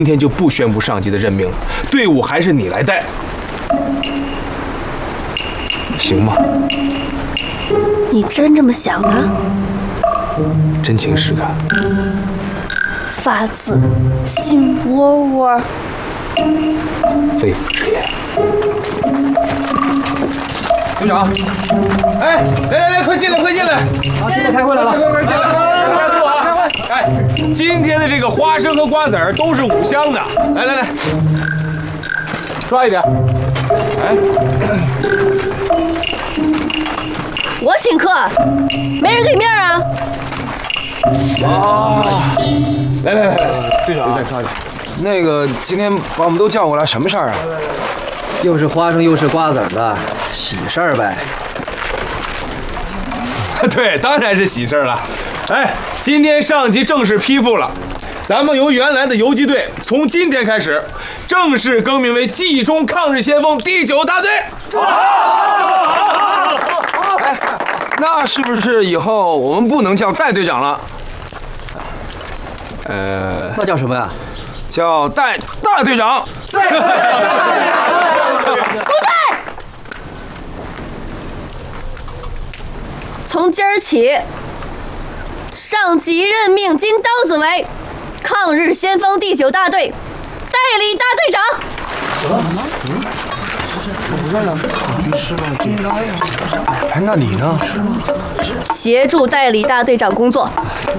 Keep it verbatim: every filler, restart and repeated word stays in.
今天就不宣布上级的任命了，队伍还是你来带，行吗？ 你真这么想的？ 真情实感， 发自心窝窝。 肺腑之言。队长，哎，来来来，快进来，快进来！ 啊，进来开会来了。 快进来，快坐啊！开会。哎，今天的这个花生和瓜子儿都是五香的，来来来，抓一点。哎， 我请客，没人给面啊！ 啊！ 来来来来，队长， 再抓点。那个，今天把我们都叫过来，什么事儿啊？ 又是花生又是瓜子儿的喜事儿呗。 对，当然是喜事了。哎，今天上级正式批复了，咱们由原来的游击队，从今天开始正式更名为冀中抗日先锋第九大队。 哎，那是不是以后我们不能叫戴队长了？ 呃， 那叫什么呀？ 叫戴大队长。 不对，从今儿起，上级任命金刀子为抗日先锋第九大队代理大队长。 哎，那你呢？ 协助代理大队长工作。